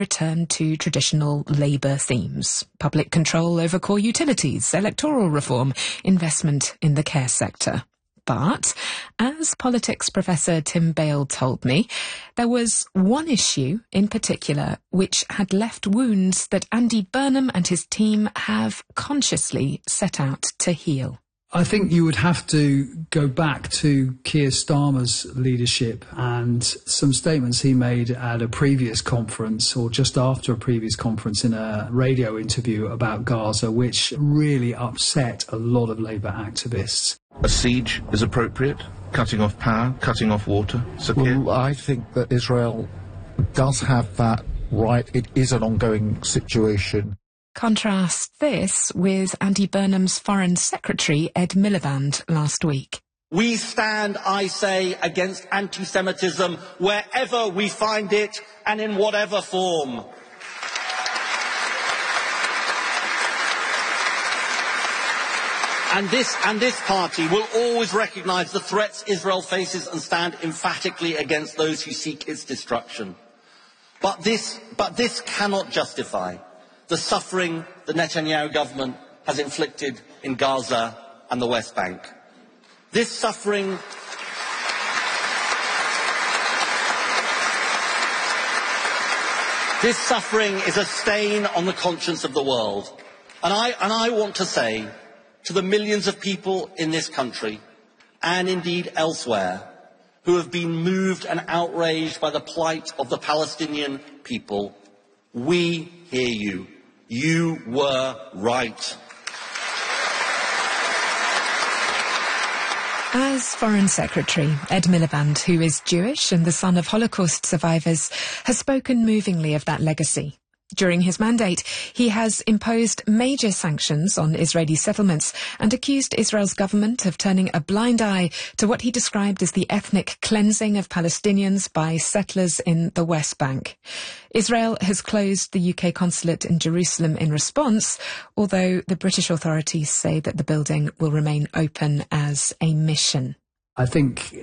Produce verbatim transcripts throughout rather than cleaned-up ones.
return to traditional Labour themes: public control over core utilities, electoral reform, investment in the care sector. But, as politics professor Tim Bale told me, there was one issue in particular which had left wounds that Andy Burnham and his team have consciously set out to heal. I think you would have to go back to Keir Starmer's leadership and some statements he made at a previous conference, or just after a previous conference, in a radio interview about Gaza, which really upset a lot of Labour activists. A siege is appropriate? Cutting off power, cutting off water? Well, I think that Israel does have that right. It is an ongoing situation. Contrast this with Andy Burnham's Foreign Secretary, Ed Miliband, last week. We stand, I say, against anti-Semitism wherever we find it and in whatever form. And this, and this party will always recognise the threats Israel faces and stand emphatically against those who seek its destruction. But this, but this cannot justify the suffering the Netanyahu government has inflicted in Gaza and the West Bank. This suffering This suffering is a stain on the conscience of the world. And I, and I want to say to the millions of people in this country, and indeed elsewhere, who have been moved and outraged by the plight of the Palestinian people, we hear you. You were right. As Foreign Secretary, Ed Miliband, who is Jewish and the son of Holocaust survivors, has spoken movingly of that legacy. During his mandate, he has imposed major sanctions on Israeli settlements and accused Israel's government of turning a blind eye to what he described as the ethnic cleansing of Palestinians by settlers in the West Bank. Israel has closed the U K consulate in Jerusalem in response, although the British authorities say that the building will remain open as a mission. I think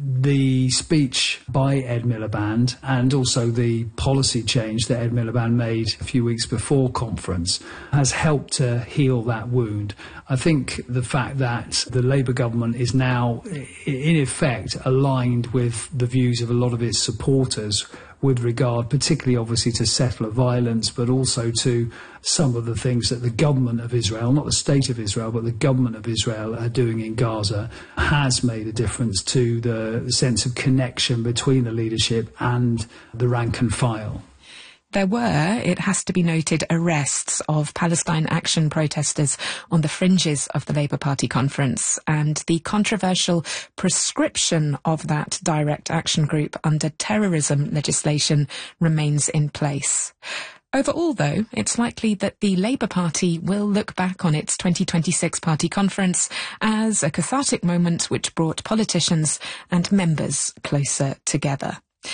the speech by Ed Miliband and also the policy change that Ed Miliband made a few weeks before conference has helped to heal that wound. I think the fact that the Labour government is now, in effect, aligned with the views of a lot of its supporters with regard particularly obviously to settler violence, but also to some of the things that the government of Israel, not the state of Israel, but the government of Israel are doing in Gaza, has made a difference to the sense of connection between the leadership and the rank and file. There were, it has to be noted, arrests of Palestine Action protesters on the fringes of the Labour Party conference, and the controversial prescription of that direct action group under terrorism legislation remains in place. Overall, though, it's likely that the Labour Party will look back on its twenty twenty-six party conference as a cathartic moment which brought politicians and members closer together.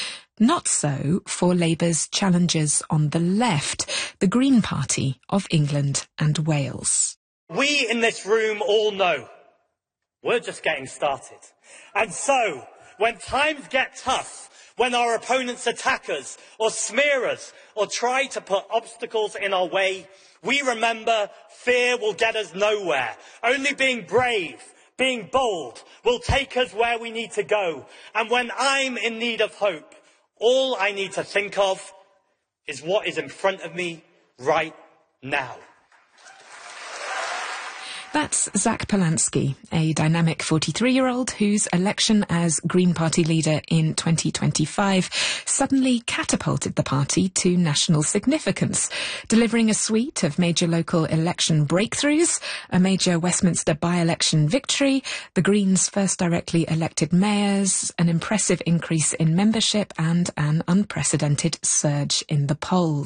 Not so for Labour's challengers on the left, the Green Party of England and Wales. We in this room all know we're just getting started. And so, when times get tough, when our opponents attack us or smear us or try to put obstacles in our way, we remember fear will get us nowhere. Only being brave, being bold will take us where we need to go. And when I'm in need of hope, all I need to think of is what is in front of me right now. That's Zach Polanski, a dynamic forty-three-year-old whose election as Green Party leader in twenty twenty-five suddenly catapulted the party to national significance, delivering a suite of major local election breakthroughs, a major Westminster by-election victory, the Greens' first directly elected mayors, an impressive increase in membership and an unprecedented surge in the polls.